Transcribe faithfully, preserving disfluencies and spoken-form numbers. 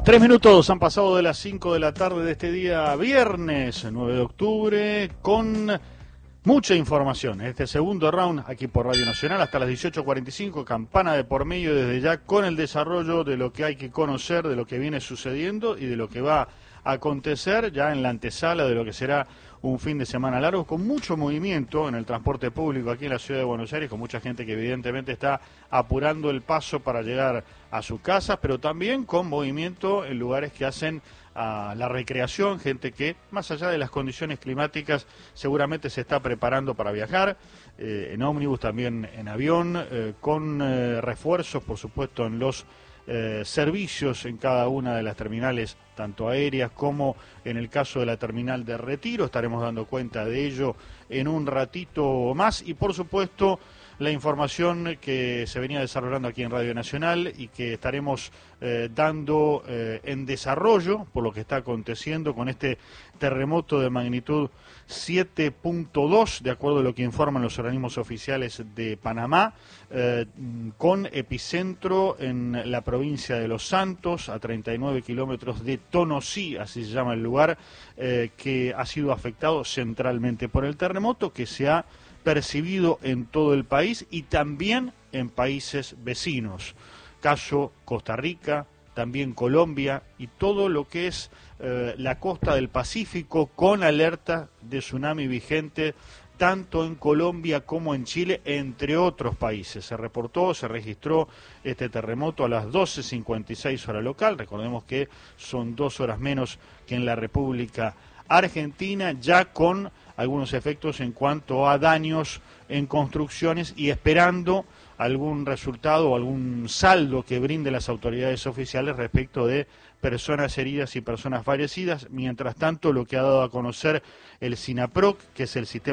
Tres minutos han pasado de las cinco de la tarde de este día viernes, nueve de octubre, con mucha información. Este segundo round aquí por Radio Nacional hasta las dieciocho cuarenta y cinco, campana de por medio desde ya con el desarrollo de lo que hay que conocer, de lo que viene sucediendo y de lo que va a acontecer ya en la antesala de lo que será un fin de semana largo, con mucho movimiento en el transporte público aquí en la ciudad de Buenos Aires, con mucha gente que evidentemente está apurando el paso para llegar a sus casas, pero también con movimiento en lugares que hacen a la recreación, gente que, más allá de las condiciones climáticas, seguramente se está preparando para viajar, eh, en ómnibus, también en avión, eh, con eh, refuerzos, por supuesto, en los Eh, servicios en cada una de las terminales, tanto aéreas como en el caso de la terminal de Retiro. Estaremos dando cuenta de ello en un ratito más y, por supuesto, la información que se venía desarrollando aquí en Radio Nacional y que estaremos eh, dando eh, en desarrollo por lo que está aconteciendo con este terremoto de magnitud siete punto dos, de acuerdo a lo que informan los organismos oficiales de Panamá, eh, con epicentro en la provincia de Los Santos, a treinta y nueve kilómetros de Tonosí, así se llama el lugar, eh, que ha sido afectado centralmente por el terremoto, que se ha percibido en todo el país y también en países vecinos, caso Costa Rica, también Colombia y todo lo que es eh, la costa del Pacífico, con alerta de tsunami vigente tanto en Colombia como en Chile, entre otros países. Se reportó, se registró este terremoto a las doce cincuenta y seis hora local, recordemos que son dos horas menos que en la República Argentina, ya con algunos efectos en cuanto a daños en construcciones y esperando algún resultado o algún saldo que brinden las autoridades oficiales respecto de personas heridas y personas fallecidas. Mientras tanto, lo que ha dado a conocer el SINAPROC, que es el sistema